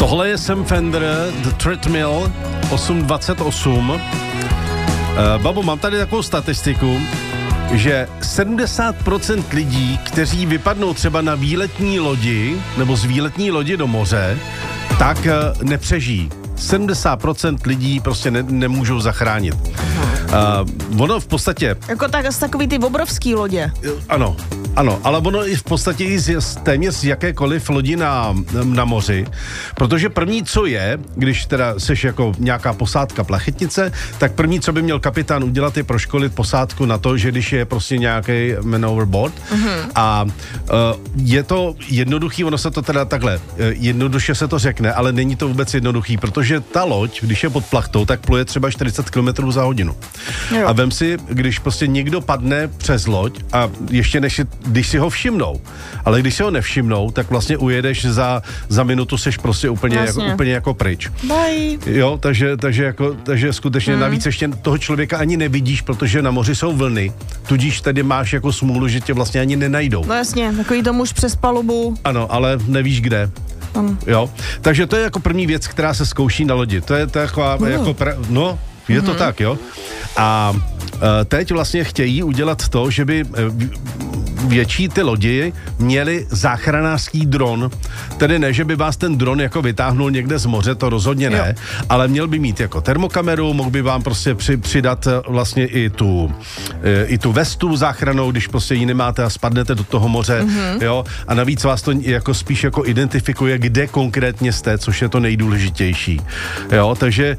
Tohle je Sam Fender, The Treadmill, 8:28. Babo, mám tady takovou statistiku, že 70% lidí, kteří vypadnou třeba na výletní lodi, nebo z výletní lodi do moře, tak nepřežijí. 70% lidí prostě nemůžou zachránit. Ono v podstatě... Jako takový ty obrovský lodě. Ano, ale ono i v podstatě i téměř z jakékoliv lodi na moři, protože první, co je, když teda seš jako nějaká posádka plachetnice, tak první, co by měl kapitán udělat, je proškolit posádku na to, že když je prostě nějaký man overboard. A je to jednoduchý, ono se to teda takhle, jednoduše se to řekne, ale není to vůbec jednoduchý, protože ta loď, když je pod plachtou, tak pluje třeba 40 km za hodinu. Jo. A vem si, když prostě někdo padne přes loď a ještě když si ho všimnou, ale když si ho nevšimnou, tak vlastně ujedeš za minutu, seš prostě úplně jako pryč. Bye. Jo, takže skutečně navíc ještě toho člověka ani nevidíš, protože na moři jsou vlny, tudíž tady máš jako smůlu, že tě vlastně ani nenajdou. No jasně, takový to muž přes palubu. Ano, ale nevíš kde. Jo, takže to je jako první věc, která se zkouší na lodi. To je taková je to tak, jo. A teď vlastně chtějí udělat to, že by větší ty lodi měly záchranářský dron. Tedy ne, že by vás ten dron jako vytáhnul někde z moře, to rozhodně ne, ale měl by mít jako termokameru, mohl by vám prostě přidat vlastně i tu vestu záchranou, když prostě ji nemáte a spadnete do toho moře, jo. A navíc vás to jako spíš jako identifikuje, kde konkrétně jste, což je to nejdůležitější. Jo, takže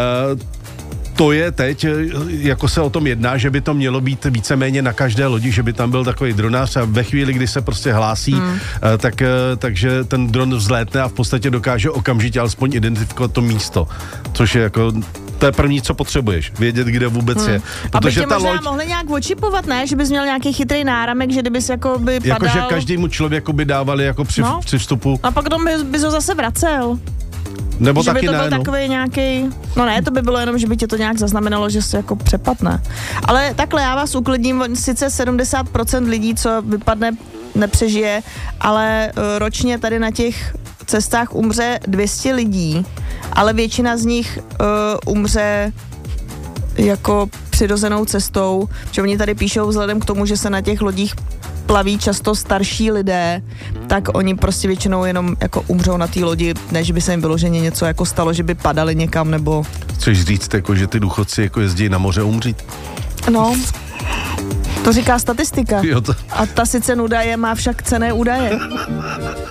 to je teď, jako se o tom jedná, že by to mělo být víceméně na každé lodi, že by tam byl takový dronář a ve chvíli, kdy se prostě hlásí, takže ten dron vzlétne a v podstatě dokáže okamžitě alespoň identifikovat to místo, což je jako... To je první, co potřebuješ, vědět, kde vůbec je. Protože aby tě možná mohli nějak očipovat, ne? Že bys měl nějaký chytrý náramek, že kdybys jako by padal... Jakože každému člověku by dávali jako při vstupu. A pak bys ho zase vracel. Nebo že taky by to byl takový nějaký, to by bylo jenom, že by tě to nějak zaznamenalo, že se jako přepadne. Ale takhle já vás uklidním, sice 70% lidí, co vypadne, nepřežije, ale ročně tady na těch cestách umře 200 lidí, ale většina z nich umře jako přirozenou cestou, že oni tady píšou vzhledem k tomu, že se na těch lodích plaví často starší lidé, tak oni prostě většinou jenom jako umřou na té lodi, než by se jim vyloženě něco jako stalo, že by padali někam, nebo... Chceš říct, jako, že ty důchodci jako jezdí na moře umřít? No, to říká statistika. Jo, A ta sice údaje má však cenné údaje.